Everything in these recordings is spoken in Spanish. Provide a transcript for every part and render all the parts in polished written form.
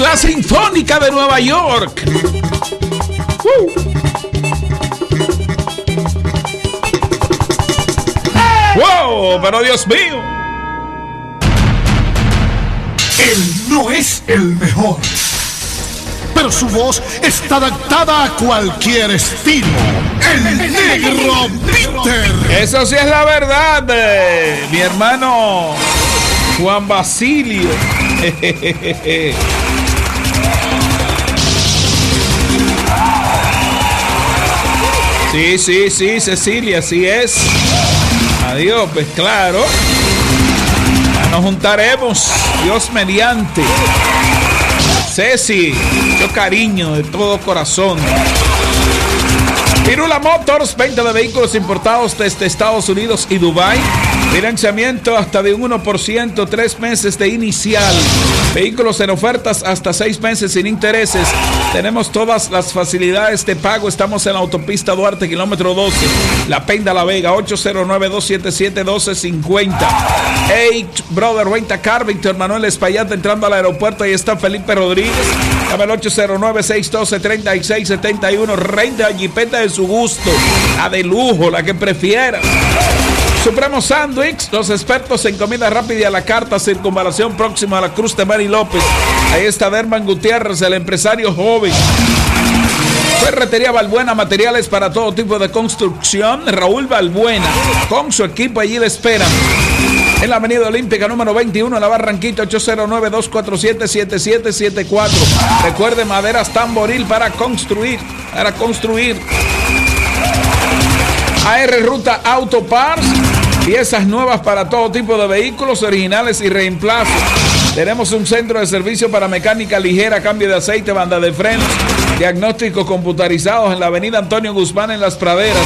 la Sinfónica de Nueva York. ¡Wow! Pero Dios mío. Él no es el mejor, pero su voz está adaptada a cualquier estilo. El Negro Peter. Eso sí es la verdad, mi hermano Juan Basilio. Sí, Cecilia, así es. Adiós, pues claro. Ya nos juntaremos, Dios mediante. Ceci, mucho cariño de todo corazón. Pirula Motors, venta de vehículos importados desde Estados Unidos y Dubái. Financiamiento hasta de un 1%, 3 meses de inicial. Vehículos en ofertas hasta 6 meses sin intereses. Tenemos todas las facilidades de pago. Estamos en la autopista Duarte, kilómetro 12. La Penda La Vega, 809-277-1250. Hey, brother, Renta Car, Víctor Manuel Espaillat entrando al aeropuerto. Ahí está Felipe Rodríguez. Llama al 809-612-3671. Renta Jipeta de su gusto. La de lujo, la que prefiera. Supremo Sandwich, los expertos en comida rápida y a la carta, circunvalación próxima a la Cruz de Mari López. Ahí está Derman Gutiérrez, el empresario joven. Ferretería Balbuena, materiales para todo tipo de construcción. Raúl Balbuena, con su equipo allí le esperan. En la Avenida Olímpica número 21, en la Barranquita, 809-247-7774. Recuerde, maderas Tamboril para construir. AR Ruta Auto Parts, piezas nuevas para todo tipo de vehículos, originales y reemplazos. Tenemos un centro de servicio para mecánica ligera, cambio de aceite, banda de frenos, diagnósticos computarizados en la Avenida Antonio Guzmán en Las Praderas,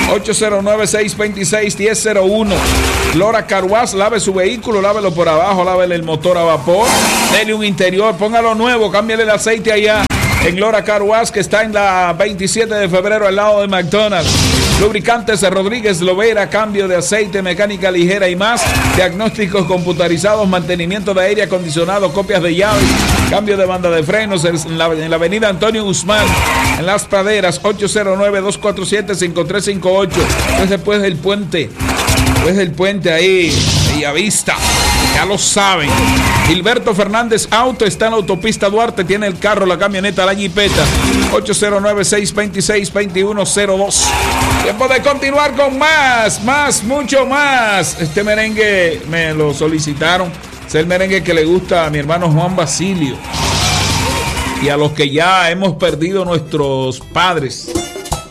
809-626-1001. Lora Carwash, lave su vehículo, lávelo por abajo, lávele el motor a vapor, dele un interior, póngalo nuevo, cámbiale el aceite allá. En Lora Carwash, que está en la 27 de febrero al lado de McDonald's. Lubricantes de Rodríguez Lovera, cambio de aceite, mecánica ligera y más. Diagnósticos computarizados, mantenimiento de aire acondicionado, copias de llaves, cambio de banda de frenos en la Avenida Antonio Guzmán, en Las Praderas, 809-247-5358. Después del puente ahí, Bellavista. Ya lo saben. Gilberto Fernández Auto está en la autopista Duarte. Tiene el carro, la camioneta, la jipeta. 809-626-2102. Tiempo de continuar con mucho más. Este merengue me lo solicitaron. Es el merengue que le gusta a mi hermano Juan Basilio. Y a los que ya hemos perdido nuestros padres.